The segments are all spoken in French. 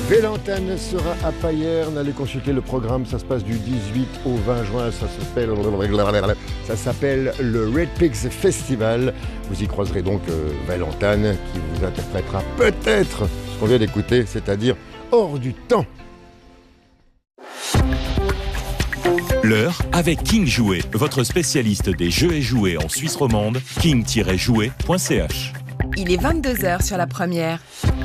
Vélantane sera à Payerne. Allez consulter le programme. Ça se passe du 18 au 20 juin. Ça s'appelle le Red Pigs Festival. Vous y croiserez donc Vélantane qui vous interprétera peut-être ce qu'on vient d'écouter, c'est-à-dire Hors du temps. L'heure avec King Jouet, votre spécialiste des jeux et jouets en Suisse romande, king-jouet.ch. Il est 22h sur la première.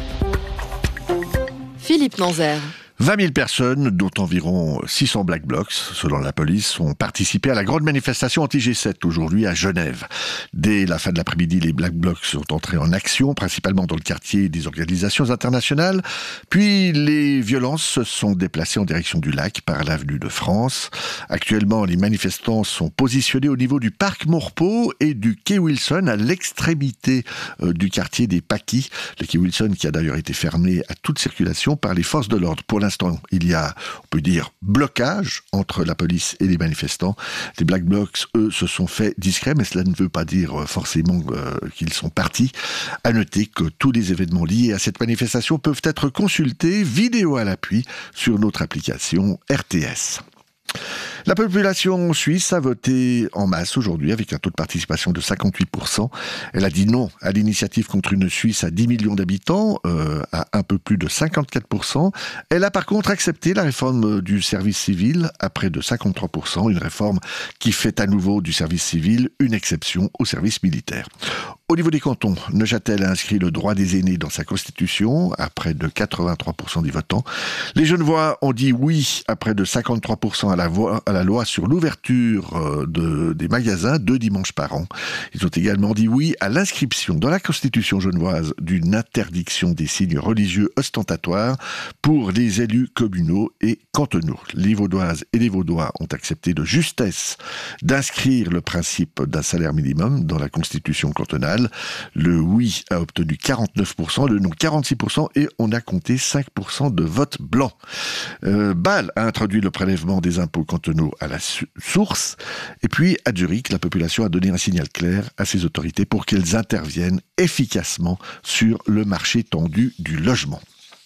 Philippe Manzer. 20 000 personnes, dont environ 600 Black Blocs, selon la police, ont participé à la grande manifestation anti-G7 aujourd'hui à Genève. Dès la fin de l'après-midi, les Black Blocs sont entrés en action, principalement dans le quartier des organisations internationales. Puis les violences se sont déplacées en direction du lac par l'avenue de France. Actuellement, les manifestants sont positionnés au niveau du parc Maurepas et du quai Wilson, à l'extrémité du quartier des Paquis. Le quai Wilson qui a d'ailleurs été fermé à toute circulation par les forces de l'ordre. Pour l'instant, il y a, on peut dire, blocage entre la police et les manifestants. Les Black Blocs, eux, se sont fait discrets, mais cela ne veut pas dire forcément qu'ils sont partis. À noter que tous les événements liés à cette manifestation peuvent être consultés, vidéo à l'appui, sur notre application RTS. La population suisse a voté en masse aujourd'hui avec un taux de participation de 58%. Elle a dit non à l'initiative contre une Suisse à 10 millions d'habitants, à un peu plus de 54%. Elle a par contre accepté la réforme du service civil à près de 53%, une réforme qui fait à nouveau du service civil une exception au service militaire. Au niveau des cantons, Neuchâtel a inscrit le droit des aînés dans sa constitution à près de 83% des votants. Les Genevois ont dit oui à près de 53% à la loi sur l'ouverture des magasins 2 dimanches par an. Ils ont également dit oui à l'inscription dans la constitution genevoise d'une interdiction des signes religieux ostentatoires pour les élus communaux et cantonaux. Les Vaudoises et les Vaudois ont accepté de justesse d'inscrire le principe d'un salaire minimum dans la constitution cantonale. Le oui a obtenu 49%, le non 46% et on a compté 5% de votes blancs. Bâle a introduit le prélèvement des impôts cantonaux à la source. Et puis, à Zurich, la population a donné un signal clair à ses autorités pour qu'elles interviennent efficacement sur le marché tendu du logement.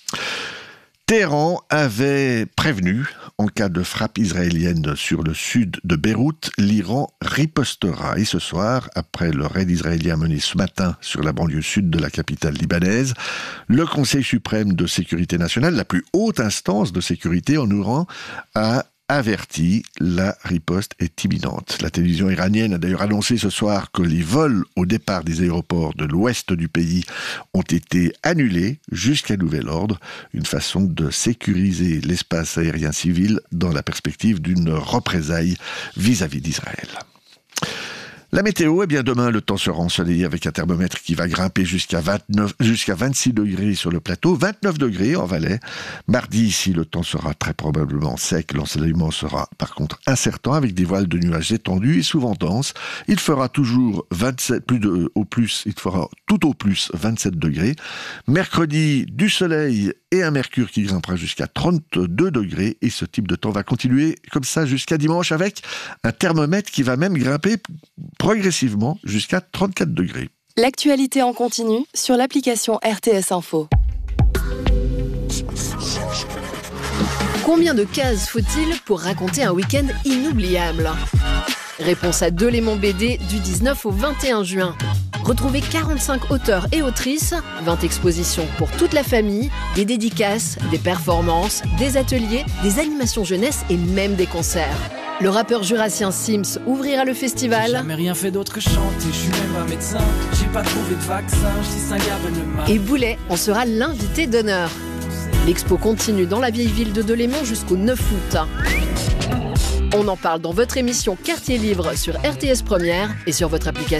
Téhéran avait prévenu, en cas de frappe israélienne sur le sud de Beyrouth, l'Iran ripostera. Et ce soir, après le raid israélien mené ce matin sur la banlieue sud de la capitale libanaise, le Conseil suprême de sécurité nationale, la plus haute instance de sécurité en Iran, a averti, la riposte est imminente. La télévision iranienne a d'ailleurs annoncé ce soir que les vols au départ des aéroports de l'ouest du pays ont été annulés jusqu'à nouvel ordre, une façon de sécuriser l'espace aérien civil dans la perspective d'une représaille vis-à-vis d'Israël. La météo, eh bien demain, le temps sera ensoleillé avec un thermomètre qui va grimper jusqu'à 26 degrés sur le plateau, 29 degrés en Valais. Mardi, ici, le temps sera très probablement sec. L'ensoleillement sera par contre incertain avec des voiles de nuages étendus et souvent denses. Il fera toujours il fera tout au plus 27 degrés. Mercredi, du soleil et un mercure qui grimpera jusqu'à 32 degrés. Et ce type de temps va continuer comme ça jusqu'à dimanche avec un thermomètre qui va même grimper progressivement jusqu'à 34 degrés. L'actualité en continu sur l'application RTS Info. Combien de cases faut-il pour raconter un week-end inoubliable ? Réponse à Delémont BD du 19 au 21 juin. Retrouvez 45 auteurs et autrices, 20 expositions pour toute la famille, des dédicaces, des performances, des ateliers, des animations jeunesse et même des concerts. Le rappeur jurassien Sims ouvrira le festival. J'ai jamais rien fait d'autre que chanter, je suis même pas médecin, j'ai pas trouvé de vaccin, je distingue le mal. Et Boulet en sera l'invité d'honneur. L'expo continue dans la vieille ville de Delémont jusqu'au 9 août. On en parle dans votre émission Quartier Libre sur RTS Première et sur votre application.